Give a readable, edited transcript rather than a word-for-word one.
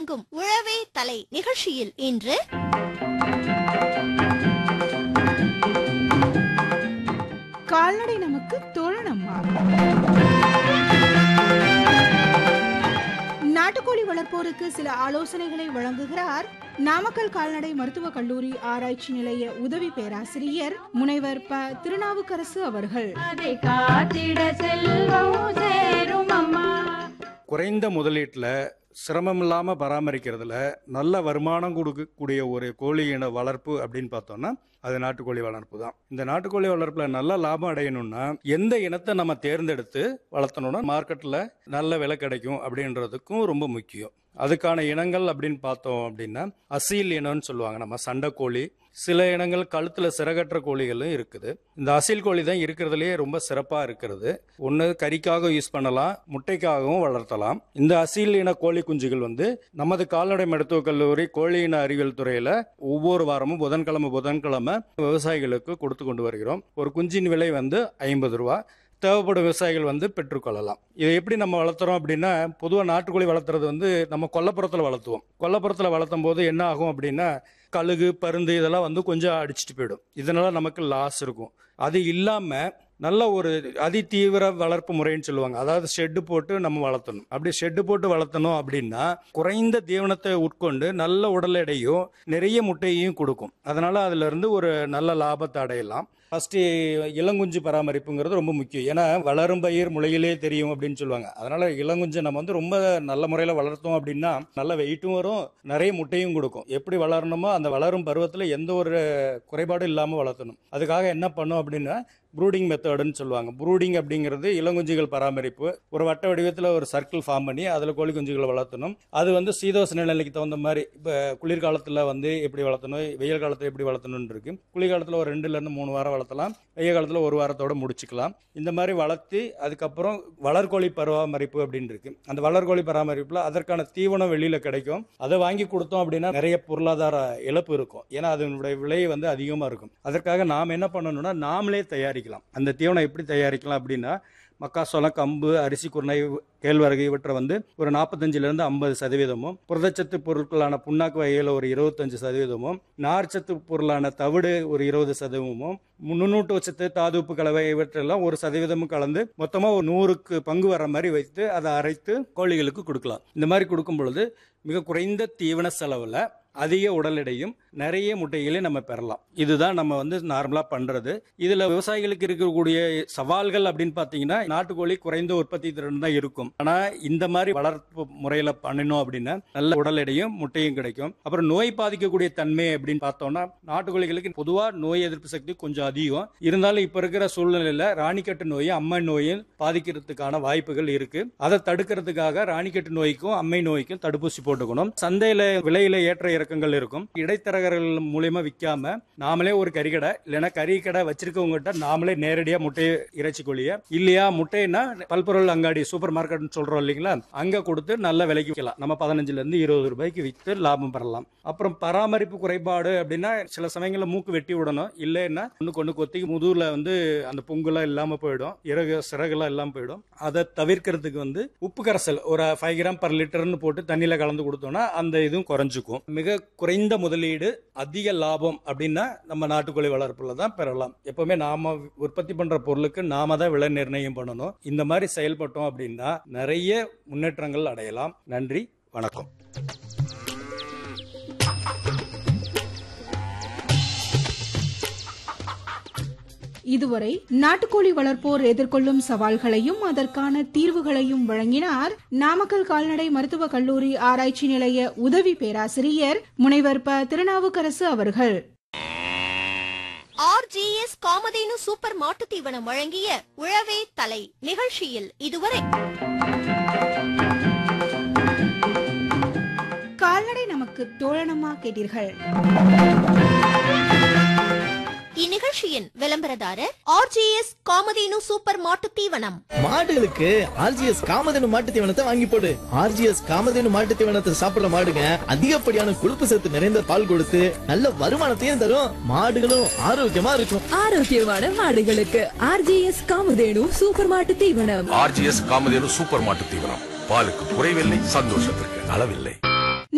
வழங்கும் உழவே தலை நிகழ்ச்சியில் இன்று கால்நடை நமக்கு தோழனம்மா. நாட்டுக்கோழி வளர்ப்போருக்கு சில ஆலோசனைகளை வழங்குகிறார் நாமக்கல் கால்நடை மருத்துவக் கல்லூரி ஆராய்ச்சி நிலைய உதவி பேராசிரியர் முனைவர் ப. திருநாவுக்கரசு அவர்கள். குறைந்த முதலீட்டில் சிரமமில்லாமல் பராமரிக்கிறதுல நல்ல வருமானம் கொடுக்கக்கூடிய ஒரு கோழி இன வளர்ப்பு அப்படின்னு பார்த்தோம்னா அது நாட்டுக்கோழி வளர்ப்பு தான். இந்த நாட்டுக்கோழி வளர்ப்பில் நல்ல லாபம் அடையணும்னா எந்த இனத்தை நம்ம தேர்ந்தெடுத்து வளர்த்தணும்னா மார்க்கெட்டில் நல்ல விலை கிடைக்கும் அப்படின்றதுக்கும் ரொம்ப முக்கியம். அதுக்கான இனங்கள் அப்படின்னு பார்த்தோம் அப்படின்னா அசீல் இனம்னு சொல்லுவாங்க, நம்ம சண்டைக்கோழி. சில இனங்கள் கழுத்தில் சிறகற்ற கோழிகளும் இருக்குது. இந்த அசீல் கோழி தான் இருக்கிறதுலேயே ரொம்ப சிறப்பாக இருக்கிறது. ஒன்று கறிக்காக யூஸ் பண்ணலாம், முட்டைக்காகவும் வளர்த்தலாம். இந்த அசீல் இன கோழி குஞ்சுகள் நமது கால்நடை மருத்துவக் கல்லூரி கோழி இன அறிவியல் துறையில் ஒவ்வொரு வாரமும் புதன்கிழமை விவசாயிகளுக்கு கொடுத்து கொண்டு வருகிறோம். ஒரு குஞ்சின் விலை 50 ரூபா. தேவைப்படும் விவசாயிகள் பெற்றுக்கொள்ளலாம். இதை எப்படி நம்ம வளர்த்துறோம் அப்படின்னா, பொதுவாக நாட்டுக்கோழி வளர்த்துறது நம்ம கொல்லப்புறத்தில் வளர்த்துவோம். கொல்லப்புறத்தில் வளர்த்தும் போது என்ன ஆகும் அப்படின்னா கழுகு பருந்து இதெல்லாம் கொஞ்சம் அடிச்சுட்டு போயிடும். இதனால நமக்கு லாஸ் இருக்கும். அது இல்லாமல் நல்ல ஒரு அதிதீவிர வளர்ப்பு முறைன்னு சொல்லுவாங்க. அதாவது ஷெட்டு போட்டு நம்ம வளர்த்தணும். அப்படி ஷெட்டு போட்டு வளர்த்தணும் அப்படின்னா குறைந்த தீவனத்தை உட்கொண்டு நல்ல உடல் எடையும் நிறைய முட்டையையும் கொடுக்கும். அதனால அதுல இருந்து ஒரு நல்ல லாபத்தை அடையலாம். ஃபர்ஸ்ட் இளங்குஞ்சு பராமரிப்புங்கிறது ரொம்ப முக்கியம். ஏன்னா வளரும் பயிர் முளையிலே தெரியும் அப்படின்னு சொல்லுவாங்க. அதனால இளங்குஞ்சு நம்ம ரொம்ப நல்ல முறையில் வளர்த்தோம் அப்படின்னா நல்ல வெயிட்டும் வரும், நிறைய முட்டையும் கொடுக்கும். எப்படி வளரணுமோ அந்த வளரும் பருவத்தில் எந்த ஒரு குறைபாடும் இல்லாமல் வளர்த்தணும். அதுக்காக என்ன பண்ணும் அப்படின்னா ப்ரூடிங் மெத்தடுன்னு சொல்லுவாங்க. ப்ரூடிங் அப்படிங்கிறது இளங்குஞ்சுகள் பராமரிப்பு. ஒரு வட்ட வடிவத்தில் ஒரு சர்க்கிள் ஃபார்ம் பண்ணி அதில் கோழி குஞ்சுகளை வளர்த்தணும். அது சீதோஷ்ண நிலைக்கு தகுந்த மாதிரி இப்போ குளிர்காலத்தில் எப்படி வளர்த்தணும், வெயில் காலத்தில் எப்படி வளர்த்தணும்னு இருக்கு. குளிர்காலத்தில் ஒரு 2 to 3 வாரம் வளர்த்தலாம், வெயில் காலத்தில் 1 வாரத்தோட முடிச்சுக்கலாம். இந்த மாதிரி வளர்த்து அதுக்கப்புறம் வளர்கோழி பராமரிப்பு அப்படின்னு இருக்கு. அந்த வளர்கோழி பராமரிப்பில் அதற்கான தீவனம் வெளியில் கிடைக்கும். அதை வாங்கி கொடுத்தோம் அப்படின்னா நிறைய பொருளாதார இழப்பு இருக்கும். ஏன்னா அதனுடைய விலை அதிகமாக இருக்கும். அதற்காக நாம் என்ன பண்ணணும்னா நாமளே தயாரிக்கலாம். அந்த தீவனம் எப்படி தயாரிக்கலாம் அப்படின்னா மக்காசோளம், கம்பு, அரிசி, குருணை, கேழ்வரகு இவற்றை ஒரு 45% புரதச்சத்து பொருட்களான புண்ணாக்கு வகையில் ஒரு 25%, நார்ச்சத்து பொருளான தவிடு ஒரு 20%, நுண்ணூட்டச்சத்து, தாதுப்பு கலவை இவற்றெல்லாம் 1% கலந்து மொத்தமாக 100க்கு பங்கு வர மாதிரி வைத்து அதை அரைத்து கோழிகளுக்கு கொடுக்கலாம். இந்த மாதிரி கொடுக்கும் பொழுது மிக குறைந்த தீவன செலவில் அதிக உடல் எடையும் நிறைய முட்டைகளையும் நம்ம பெறலாம். இதுதான் நம்ம நார்மலா பண்றது. இதுல விவசாயிகளுக்கு இருக்கக்கூடிய சவால்கள் அப்படின்னு பாத்தீங்கன்னா நாட்டுக்கோழி குறைந்த உற்பத்தி திறன் தான் இருக்கும். ஆனா இந்த மாதிரி வளர்ப்பு முறையில பண்ணணும் அப்படின்னா நல்ல உடல் எடையும் முட்டையும் கிடைக்கும். அப்புறம் நோய் பாதிக்கக்கூடிய தன்மை அப்படின்னு பார்த்தோம்னா நாட்டுக்கோழிகளுக்கு பொதுவா நோய் எதிர்ப்பு சக்தி கொஞ்சம் அதிகம் இருந்தாலும் இப்ப இருக்கிற சூழ்நிலையில ராணிக்கட்டு நோயும் அம்மை நோயும் பாதிக்கிறதுக்கான வாய்ப்புகள் இருக்கு. அதை தடுக்கிறதுக்காக ராணிக்கட்டு நோய்க்கும் அம்மை நோய்க்கும் தடுப்பூசி போட்டுக்கணும். சந்தையில விலையில ஏற்ற இறக்கங்கள் இருக்கும். இடைத்தரகர்கள் மூலமா விற்காம நாமளே ஒரு கறிக்கடை இல்லைன்னா கறிக்கடை வச்சிருக்கவங்ககிட்ட நாமளே நேரடியா முட்டையை இறைச்சி கோழிய இல்லையா முட்டைன்னா பல்பொருள் அங்காடி சூப்பர் மார்க்கெட் சொல்றோம் இல்லைங்களா, அங்க கொடுத்து நல்ல விலைக்கு விற்கலாம். நம்ம 15 to 20 ரூபாய்க்கு விற்று லாபம் பெறலாம். அப்புறம் பராமரிப்பு குறைபாடு அப்படின்னா சில சமயங்களில் மூக்கு வெட்டி விடணும். இல்லைன்னா ஒண்ணு கொத்தி முதுகுல அந்த பொங்குலாம் இல்லாம போயிடும், சிறகுலாம் இல்லாம போயிடும். அதை தவிர்க்கிறதுக்கு உப்பு கரைசல் ஒரு 5 கிராம் per லிட்டர்னு போட்டு தண்ணியில கலந்து கொடுத்தோம்னா அந்த இதுவும் குறைஞ்சுக்கும். மிக குறைந்த முதலீடு அதிக லாபம் அப்படின்னா நம்ம நாட்டுக்கோழி வளர்ப்புல தான் பெறலாம். எப்பவுமே நாம உற்பத்தி பண்ற பொருளுக்கு நாம தான் விலை நிர்ணயம் பண்ணணும். இந்த மாதிரி செயல்பட்டோம் அப்படின்னா நிறைய முன்னேற்றங்கள் அடையலாம். நன்றி, வணக்கம். இதுவரை நாட்டுக்கோழி வளர்ப்போர் எதிர்கொள்ளும் சவால்களையும் அதற்கான தீர்வுகளையும் வழங்கினார் நாமக்கல் கால்நடை மருத்துவக் கல்லூரி ஆராய்ச்சி நிலைய உதவி பேராசிரியர் முனைவர் ப. திருநாவுக்கரசு அவர்கள். RGS காமதேனு சூப்பர் மாட்டு தீவனம் வழங்கிய உழவே தலை நிகழ்ச்சியில் இதுவரை கால்நடை நமக்கு தோழனமா கேட்டீர்கள். இந்நிகழ்ச்சியின் விளம்பரதாரர் RGS காமதேனு சூப்பர் மாட்டு தீவனம். மாடுகளுக்கு RGS காமதேனு மாட்டு தீவனத்தை வாங்கி போடு. RGS காமதேனு மாட்டு தீவனத்தை சாப்பிடுற மாடுங்க அதிகப்படியான கொழுப்பு சத்து நிறைந்த பால் கொடுத்து நல்ல வருமானத்தையும் தரும். மாடுகளும் ஆரோக்கியமா இருக்கும். ஆரோக்கியமான மாடுகளுக்கு RGS காமதேனு சூப்பர் மாட்டு தீவனம். RGS காமதேனு சூப்பர் மாட்டு தீவனம். பாலுக்கு குறைவில்லை, சந்தோஷத்திற்கு அளவில்லை.